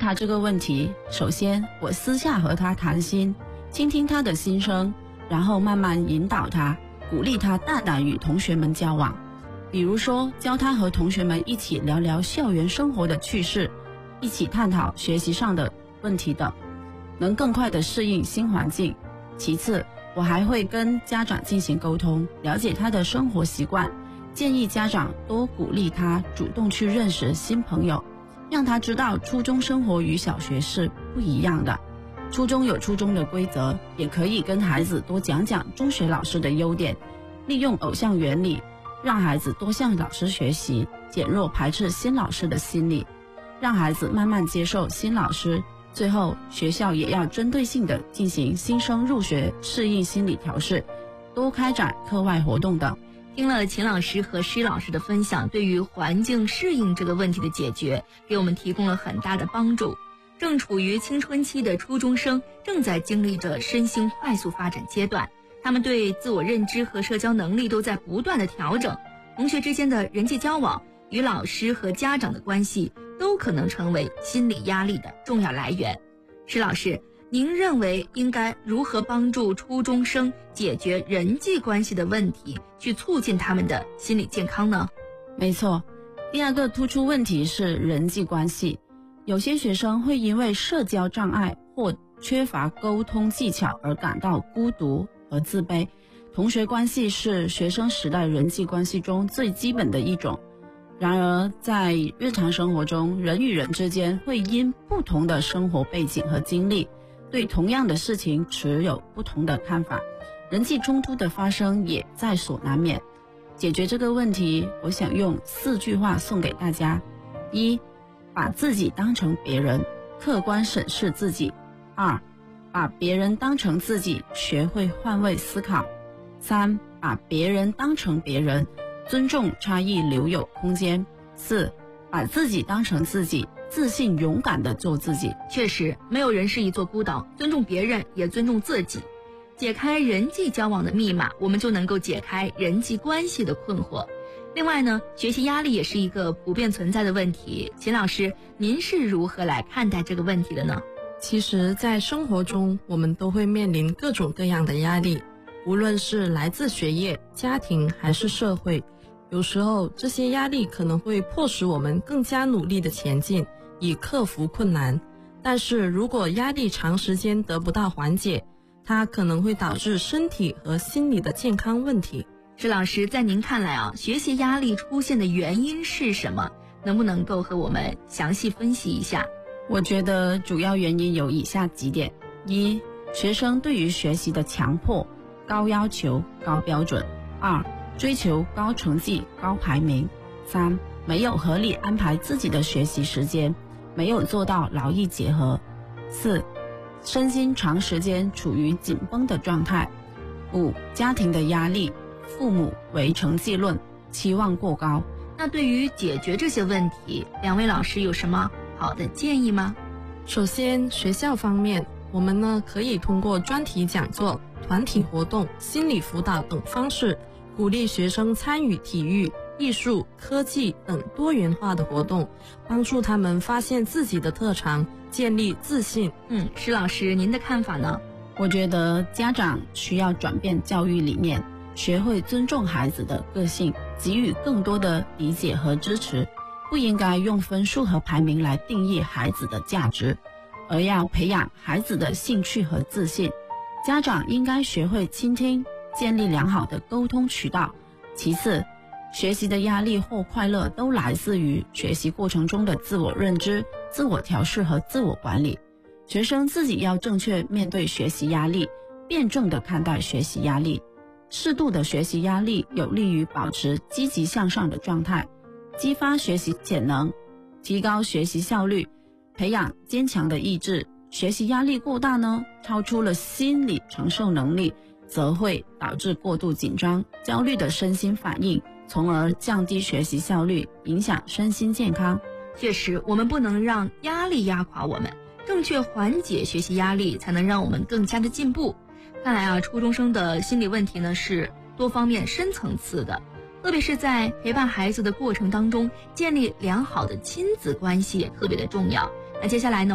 他这个问题，首先我私下和他谈心，倾听他的心声，然后慢慢引导他，鼓励他大胆与同学们交往。比如说教他和同学们一起聊聊校园生活的趣事，一起探讨学习上的问题等，能更快地适应新环境。其次，我还会跟家长进行沟通，了解他的生活习惯，建议家长多鼓励他主动去认识新朋友，让他知道初中生活与小学是不一样的。初中有初中的规则，也可以跟孩子多讲讲中学老师的优点，利用偶像原理，让孩子多向老师学习，减弱排斥新老师的心理，让孩子慢慢接受新老师。最后，学校也要针对性地进行新生入学适应心理调试，多开展课外活动等。 听了秦老师和施老师的分享，对于环境适应这个问题的解决，给我们提供了很大的帮助。正处于青春期的初中生正在经历着身心快速发展阶段，他们对自我认知和社交能力都在不断的调整，同学之间的人际交往与老师和家长的关系都可能成为心理压力的重要来源。施老师，您认为应该如何帮助初中生解决人际关系的问题，去促进他们的心理健康呢？ 没错，第二个突出问题是人际关系。有些学生会因为社交障碍或缺乏沟通技巧而感到孤独和自卑。同学关系是学生时代人际关系中最基本的一种。然而，在日常生活中，人与人之间会因不同的生活背景和经历，对同样的事情持有不同的看法，人际冲突的发生也在所难免。解决这个问题，我想用4句话送给大家：一，把自己当成别人，客观审视自己；二，把别人当成自己，学会换位思考；三，把别人当成别人，尊重差异，留有空间；四，把自己当成自己，自信勇敢地做自己。 确实，没有人是一座孤岛，尊重别人也尊重自己。解开人际交往的密码，我们就能够解开人际关系的困惑。另外呢，学习压力也是一个普遍存在的问题。秦老师，您是如何来看待这个问题的呢？ 其实在生活中，我们都会面临各种各样的压力，无论是来自学业、家庭还是社会。有时候这些压力可能会迫使我们更加努力的前进，以克服困难。但是如果压力长时间得不到缓解，它可能会导致身体和心理的健康问题。 施老师，在您看来学习压力出现的原因是什么？能不能够和我们详细分析一下？ 我觉得主要原因有以下几点：一，学生对于学习的强迫、高要求、高标准；二，追求高成绩、高排名；三，没有合理安排自己的学习时间，没有做到劳逸结合；四，身心长时间处于紧绷的状态；五，家庭的压力，父母唯成绩论，期望过高。 那对于解决这些问题，两位老师有什么好的建议吗？ 首先，学校方面，我们可以通过专题讲座、团体活动、心理辅导等方式，鼓励学生参与体育、艺术、科技等多元化的活动，帮助他们发现自己的特长，建立自信。 施老师，您的看法呢？ 我觉得家长需要转变教育理念，学会尊重孩子的个性，给予更多的理解和支持，不应该用分数和排名来定义孩子的价值，而要培养孩子的兴趣和自信。家长应该学会倾听，建立良好的沟通渠道。其次，学习的压力或快乐都来自于学习过程中的自我认知、自我调试和自我管理。学生自己要正确面对学习压力，辩证地看待学习压力。适度的学习压力有利于保持积极向上的状态，激发学习潜能，提高学习效率，培养坚强的意志。学习压力过大呢，超出了心理承受能力，则会导致过度紧张、焦虑的身心反应，从而降低学习效率，影响身心健康。 确实，我们不能让压力压垮我们，正确缓解学习压力，才能让我们更加的进步。看来初中生的心理问题呢是多方面深层次的，特别是在陪伴孩子的过程当中，建立良好的亲子关系也特别的重要。那接下来呢，